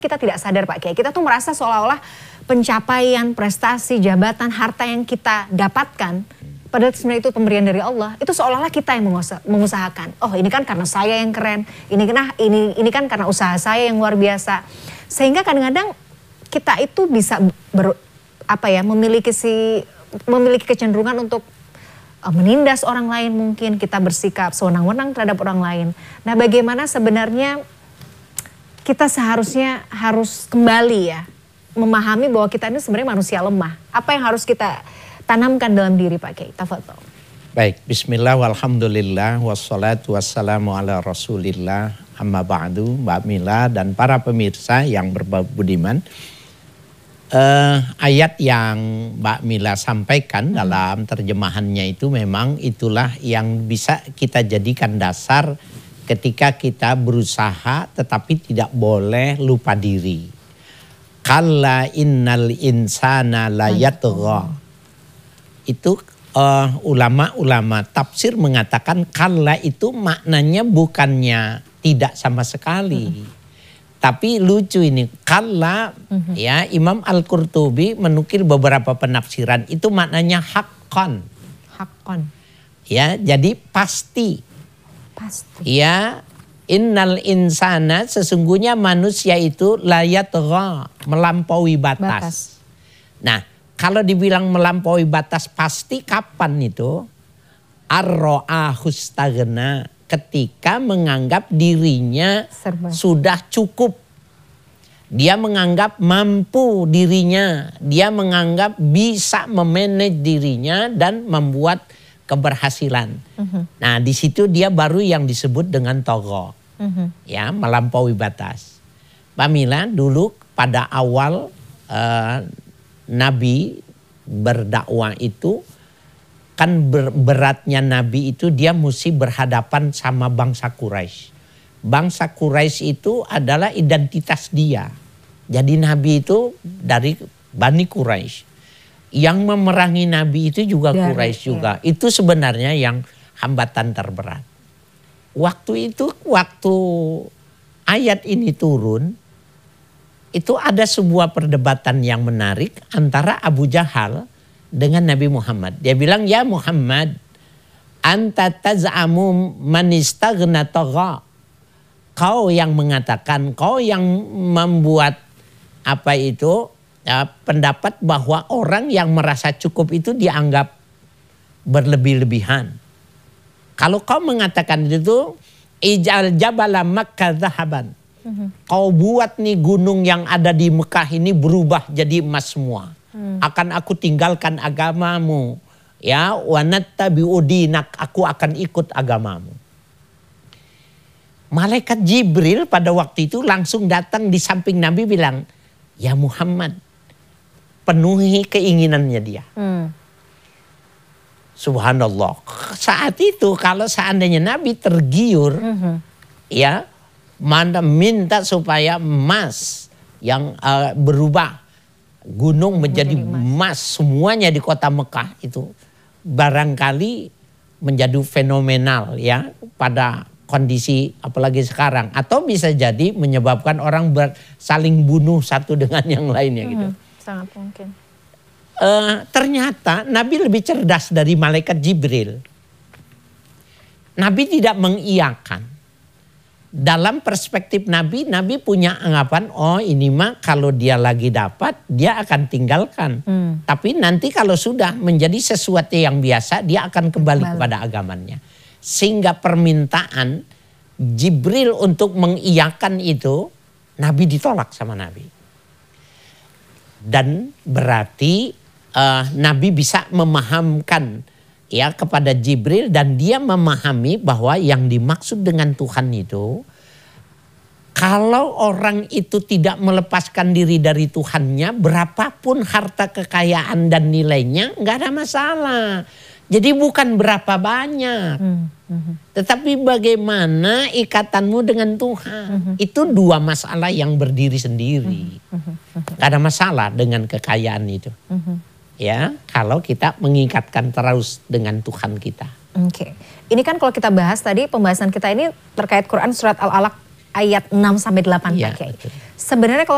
Kita tidak sadar Pak Kiai, kita tuh merasa seolah-olah pencapaian, prestasi, jabatan, harta yang kita dapatkan, padahal sebenarnya itu pemberian dari Allah, itu seolah-olah kita yang mengusahakan. Oh ini kan karena saya yang keren, ini kan karena usaha saya yang luar biasa. Sehingga kadang-kadang kita itu bisa memiliki kecenderungan untuk menindas orang lain, mungkin kita bersikap sewenang-wenang terhadap orang lain. Nah bagaimana sebenarnya kita seharusnya harus kembali ya, memahami bahwa kita ini sebenarnya manusia lemah. Apa yang harus kita tanamkan dalam diri Pak Kiai? Tafadhol. Baik, bismillah walhamdulillah wassalatu wassalamu ala rasulillah amma ba'du, Mbak Mila dan para pemirsa yang berbudiman. Ayat yang Mbak Mila sampaikan dalam terjemahannya itu memang itulah yang bisa kita jadikan dasar ketika kita berusaha tetapi tidak boleh lupa diri. Kalla innal insana layatgha. Itu ulama-ulama tafsir mengatakan kalla itu maknanya bukannya tidak sama sekali. Tapi lucu ini, kalla ya Imam Al-Qurtubi menukil beberapa penafsiran itu maknanya haqqan. Haqqan. Ya, jadi pasti. Ya, innal insana sesungguhnya manusia itu layatgha, melampaui batas. Nah, kalau dibilang melampaui batas pasti kapan itu? Ar-ra'ahustagna, ketika menganggap dirinya sudah cukup. Dia menganggap mampu dirinya, dia menganggap bisa memanage dirinya dan membuat keberhasilan. Nah di situ dia baru yang disebut dengan togho, ya melampaui batas. Mbak Mila, dulu pada awal Nabi berdakwah itu kan beratnya Nabi itu dia mesti berhadapan sama bangsa Quraisy. Bangsa Quraisy itu adalah identitas dia. Jadi Nabi itu dari Bani Quraisy. Yang memerangi Nabi itu juga Quraisy juga. Ya. Itu sebenarnya yang hambatan terberat. Waktu itu, waktu ayat ini turun, itu ada sebuah perdebatan yang menarik antara Abu Jahal dengan Nabi Muhammad. Dia bilang, ya Muhammad, anta taz'amu man istaghna tagha. Kau yang mengatakan, kau yang membuat apa itu, pendapat bahwa orang yang merasa cukup itu dianggap berlebih-lebihan. Kalau kau mengatakan itu, ij'al jabala Makkah zahaban. Kau buat nih gunung yang ada di Mekah ini berubah jadi emas semua. Akan aku tinggalkan agamamu. Ya, wa nattabi'u dinak, aku akan ikut agamamu. Malaikat Jibril pada waktu itu langsung datang di samping Nabi bilang, ya Muhammad, penuhi keinginannya dia. Subhanallah. Saat itu kalau seandainya Nabi tergiur, ya, minta supaya emas yang berubah gunung menjadi emas semuanya di kota Mekah itu barangkali menjadi fenomenal ya pada kondisi apalagi sekarang, atau bisa jadi menyebabkan orang saling bunuh satu dengan yang lainnya gitu. Sangat mungkin. Ternyata Nabi lebih cerdas dari malaikat Jibril. Nabi tidak mengiyakan. Dalam perspektif Nabi, Nabi punya anggapan, oh ini mah kalau dia lagi dapat, dia akan tinggalkan. Tapi nanti kalau sudah menjadi sesuatu yang biasa, dia akan kembali kepada agamanya. Sehingga permintaan Jibril untuk mengiyakan itu, Nabi ditolak sama Nabi. Dan berarti Nabi bisa memahamkan ya kepada Jibril, dan dia memahami bahwa yang dimaksud dengan Tuhan itu, kalau orang itu tidak melepaskan diri dari Tuhannya, berapapun harta kekayaan dan nilainya nggak ada masalah. Jadi bukan berapa banyak, tetapi bagaimana ikatanmu dengan Tuhan. Itu dua masalah yang berdiri sendiri. Gak ada masalah dengan kekayaan itu. Ya, kalau kita mengikatkan terus dengan Tuhan kita. Oke. Ini kan kalau kita bahas tadi, pembahasan kita ini terkait Quran surat Al-Alaq ayat 6-8 ya, Pak Kiai. Sebenarnya kalau